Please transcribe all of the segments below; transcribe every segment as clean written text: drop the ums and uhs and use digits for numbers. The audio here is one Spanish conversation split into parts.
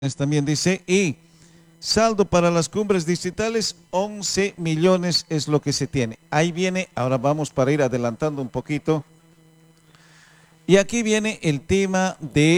también dice, y saldo para las cumbres distritales, 11 millones es lo que se tiene. Ahí viene, ahora vamos para ir adelantando un poquito. Y aquí viene el tema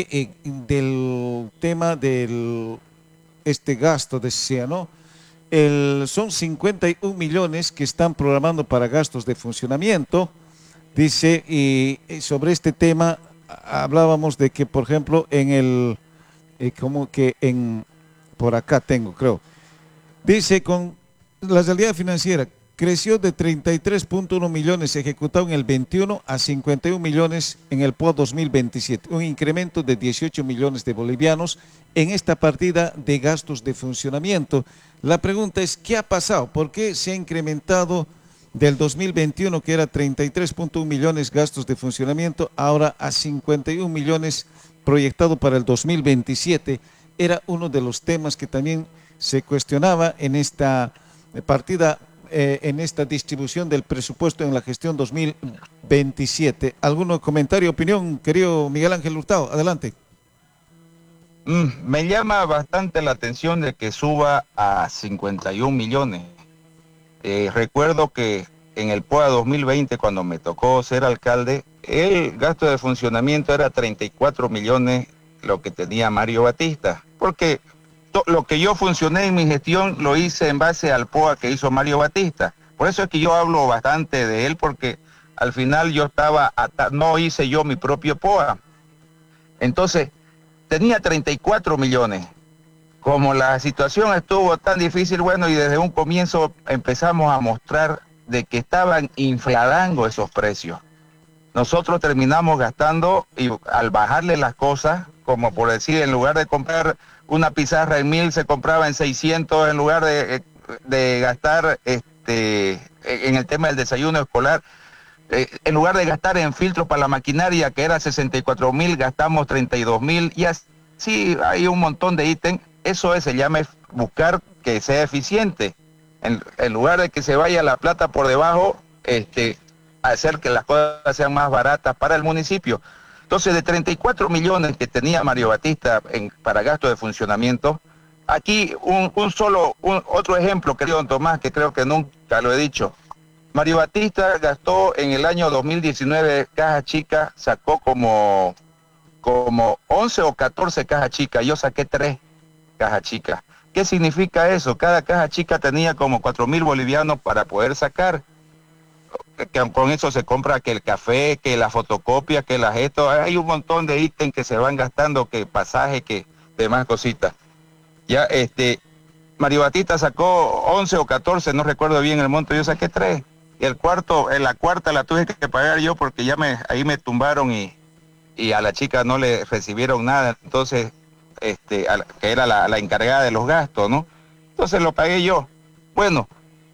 del este gasto, decía, ¿no? Son 51 millones que están programando para gastos de funcionamiento. Dice, y sobre este tema hablábamos de que, por ejemplo, como que por acá tengo, creo. Dice, con la realidad financiera creció de 33.1 millones ejecutado en el 21 a 51 millones en el POA 2027, un incremento de 18 millones de bolivianos en esta partida de gastos de funcionamiento. La pregunta es, ¿qué ha pasado? ¿Por qué se ha incrementado del 2021, que era 33.1 millones gastos de funcionamiento, ahora a 51 millones proyectado para el 2027? Era uno de los temas que también se cuestionaba en esta partida, en esta distribución del presupuesto en la gestión 2027. ¿Algún comentario, opinión, querido Miguel Ángel Hurtado? Adelante. Me llama bastante la atención de que suba a 51 millones. Recuerdo que en el POA 2020, cuando me tocó ser alcalde, el gasto de funcionamiento era 34 millones lo que tenía Mario Batista, porque lo que yo funcioné en mi gestión lo hice en base al POA que hizo Mario Batista. Por eso es que yo hablo bastante de él, porque al final no hice yo mi propio POA. Entonces, tenía 34 millones. Como la situación estuvo tan difícil, bueno, y desde un comienzo empezamos a mostrar de que estaban infladando esos precios. Nosotros terminamos gastando, y al bajarle las cosas, como por decir, en lugar de comprar una pizarra en 1.000, se compraba en 600, en lugar de gastar en el tema del desayuno escolar, en lugar de gastar en filtros para la maquinaria, que era 64.000, gastamos 32.000, y así hay un montón de ítems. Eso se llama buscar que sea eficiente. En lugar de que se vaya la plata por debajo, hacer que las cosas sean más baratas para el municipio. Entonces, de 34 millones que tenía Mario Batista para gasto de funcionamiento, aquí otro ejemplo, querido don Tomás, que creo que nunca lo he dicho. Mario Batista gastó en el año 2019 cajas chicas, sacó como 11 o 14 cajas chicas, yo saqué 3 cajas chicas. ¿Qué significa eso? Cada caja chica tenía como 4.000 bolivianos para poder sacar. Que con eso se compra que el café, que la fotocopia, que las esto, hay un montón de ítems que se van gastando, que pasaje, que demás cositas. Ya Mario Batista sacó 11 o 14, no recuerdo bien el monto, yo saqué 3. Y la cuarta la tuve que pagar yo porque ahí me tumbaron y a la chica no le recibieron nada. Entonces, que era la encargada de los gastos, ¿no? Entonces lo pagué yo. Bueno,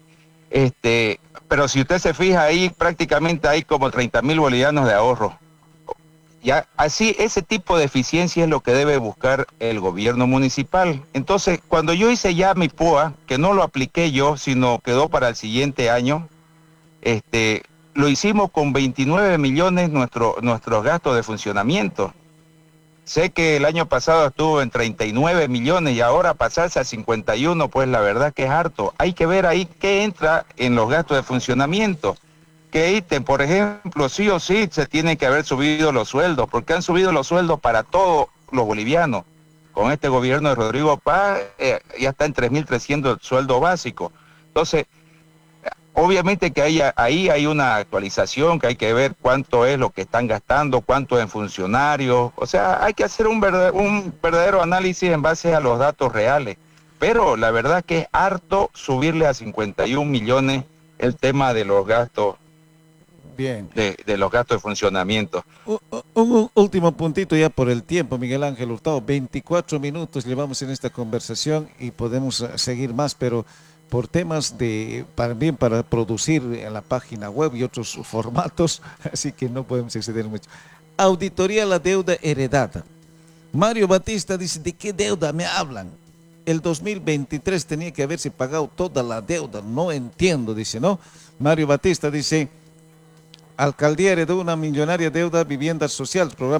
pero si usted se fija ahí, prácticamente hay como 30.000 bolivianos de ahorro. Ya, así, ese tipo de eficiencia es lo que debe buscar el gobierno municipal. Entonces, cuando yo hice ya mi POA, que no lo apliqué yo, sino quedó para el siguiente año, lo hicimos con 29 millones nuestros gastos de funcionamiento. Sé que el año pasado estuvo en 39 millones y ahora pasarse a 51, pues la verdad que es harto. Hay que ver ahí qué entra en los gastos de funcionamiento. ¿Qué ítem? Por ejemplo, sí o sí se tienen que haber subido los sueldos, porque han subido los sueldos para todos los bolivianos. Con este gobierno de Rodrigo Paz ya está en 3.300 el sueldo básico. Entonces, obviamente que ahí hay una actualización, que hay que ver cuánto es lo que están gastando, cuánto en funcionarios. O sea, hay que hacer un verdadero análisis en base a los datos reales. Pero la verdad que es harto subirle a 51 millones el tema de los gastos Bien. de los gastos de funcionamiento. Un último puntito ya por el tiempo, Miguel Ángel Hurtado. 24 minutos llevamos en esta conversación y podemos seguir más, pero por temas bien para producir en la página web y otros formatos, así que no podemos exceder mucho. Auditoría a la deuda heredada. Mario Batista dice, ¿de qué deuda me hablan? El 2023 tenía que haberse pagado toda la deuda, no entiendo, dice, ¿no? Mario Batista dice, alcaldía heredó una millonaria deuda vivienda social, programa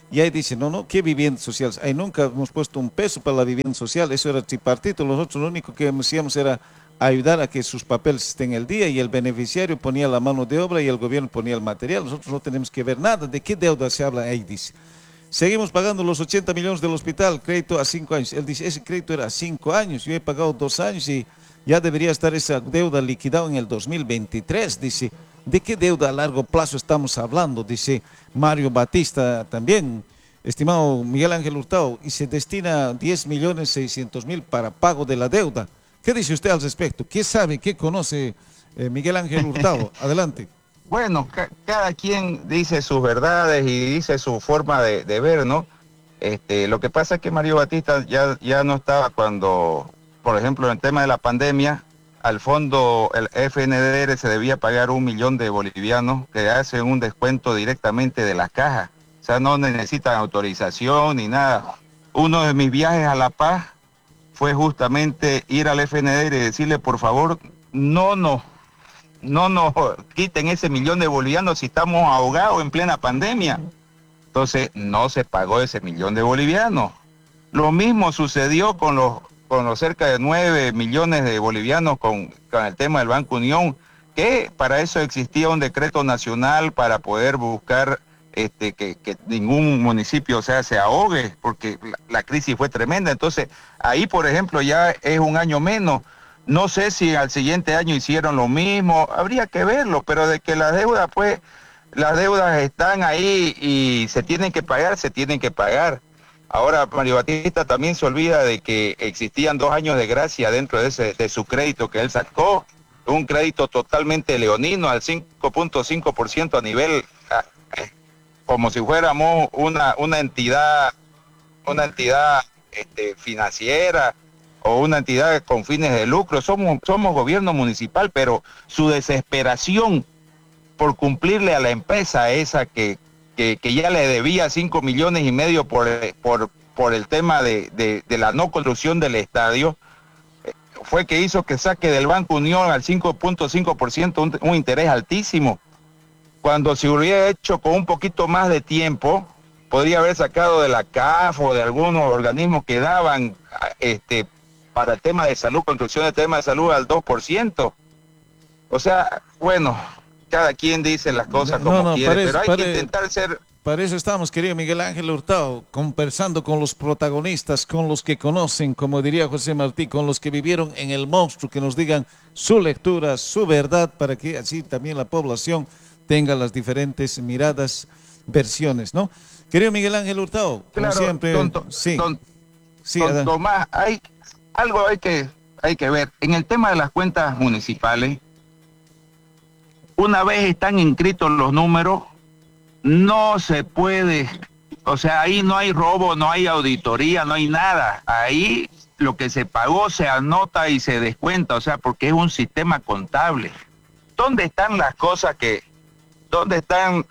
Y ahí dice, no, no, ¿qué vivienda social? Ahí nunca hemos puesto un peso para la vivienda social, eso era tripartito. Nosotros lo único que hacíamos era ayudar a que sus papeles estén al día y el beneficiario ponía la mano de obra y el gobierno ponía el material. Nosotros no tenemos que ver nada. ¿De qué deuda se habla ahí? Dice. Seguimos pagando los 80 millones del hospital, crédito a 5 años. Él dice, ese crédito era a 5 años, yo he pagado 2 años y ya debería estar esa deuda liquidada en el 2023. Dice, ¿de qué deuda a largo plazo estamos hablando? Dice Mario Batista también, estimado Miguel Ángel Hurtado, y se destina 10.600.000 para pago de la deuda. ¿Qué dice usted al respecto? ¿Qué sabe, qué conoce Miguel Ángel Hurtado? Adelante. Bueno, cada quien dice sus verdades y dice su forma de ver, ¿no? Lo que pasa es que Mario Batista ya no estaba cuando, por ejemplo, en el tema de la pandemia, al fondo el FNDR se debía pagar 1 millón de bolivianos que hacen un descuento directamente de la caja. O sea, no necesitan autorización ni nada. Uno de mis viajes a La Paz fue justamente ir al FNDR y decirle, por favor, no nos quiten ese millón de bolivianos si estamos ahogados en plena pandemia. Entonces no se pagó ese millón de bolivianos. Lo mismo sucedió con los cerca de 9 millones de bolivianos con el tema del Banco Unión, que para eso existía un decreto nacional para poder buscar que ningún municipio, o sea, se ahogue, porque la crisis fue tremenda. Entonces, ahí, por ejemplo, ya es un año menos. No sé si al siguiente año hicieron lo mismo, habría que verlo, pero de que las deudas, pues, las deudas están ahí y se tienen que pagar, se tienen que pagar. Ahora, Mario Batista también se olvida de que existían 2 años de gracia dentro de su crédito que él sacó, un crédito totalmente leonino al 5.5% a nivel, como si fuéramos una entidad financiera o una entidad con fines de lucro. Somos gobierno municipal, pero su desesperación por cumplirle a la empresa esa que ya le debía 5,5 millones por el tema de la no construcción del estadio, fue que hizo que saque del Banco Unión al 5.5% un interés altísimo. Cuando se hubiera hecho con un poquito más de tiempo, podría haber sacado de la CAF o de algunos organismos que daban para el tema de salud, construcción del tema de salud al 2%. O sea, bueno, cada quien dice las cosas como quiere, pero hay que intentar ser... Para eso estamos, querido Miguel Ángel Hurtado, conversando con los protagonistas, con los que conocen, como diría José Martí, con los que vivieron en el monstruo, que nos digan su lectura, su verdad, para que así también la población tenga las diferentes miradas, versiones, ¿no? Querido Miguel Ángel Hurtado, como claro, siempre... Tomás, hay que ver. En el tema de las cuentas municipales, una vez están inscritos los números, no se puede, o sea, ahí no hay robo, no hay auditoría, no hay nada. Ahí lo que se pagó se anota y se descuenta, o sea, porque es un sistema contable. ¿Dónde están las cosas dónde están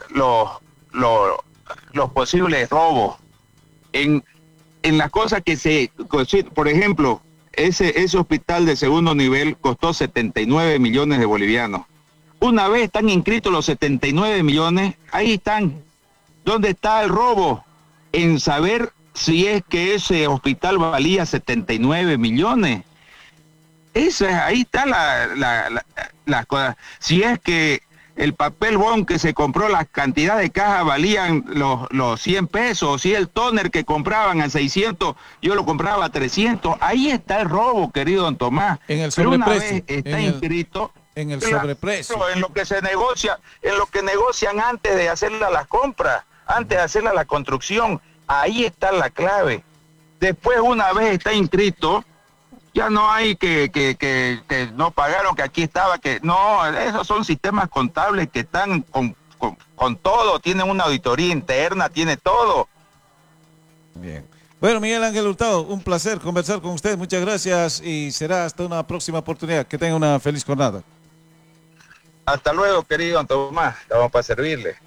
los posibles robos? En las cosas por ejemplo, ese hospital de segundo nivel costó 79 millones de bolivianos. Una vez están inscritos los 79 millones, ahí están. ¿Dónde está el robo? En saber si es que ese hospital valía 79 millones. Ahí está las cosas. Si es que el papel bond que se compró, la cantidad de cajas valían los 100 pesos, o si el tóner que compraban a 600, yo lo compraba a 300. Ahí está el robo, querido don Tomás. En el sobreprecio. Pero una vez está inscrito... En el sobreprecio. En lo que se negocia, en lo que negocian antes de hacerla las compras, antes de hacerla la construcción, ahí está la clave. Después, una vez está inscrito, ya no hay que no pagaron, que aquí estaba, que no, esos son sistemas contables que están con todo, tienen una auditoría interna, tiene todo. Bien. Bueno, Miguel Ángel Hurtado, un placer conversar con usted, muchas gracias y será hasta una próxima oportunidad. Que tenga una feliz jornada. Hasta luego, querido don Tomás, estamos para servirle.